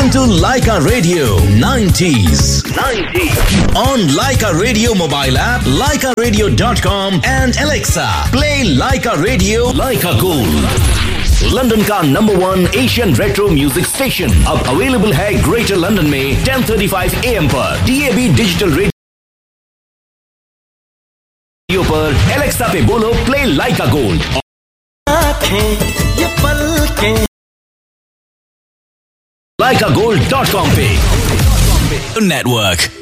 to Laika Radio 90s on Laika Radio mobile app, laikaradio.com and Alexa. Play Laika Radio. Laika Gold, London का #1 Asian retro music station अब available है greater London में 10:35 AM पर DAB digital radio पर। Alexa पे बोलो play लाइका gold. laikagold.com पे network.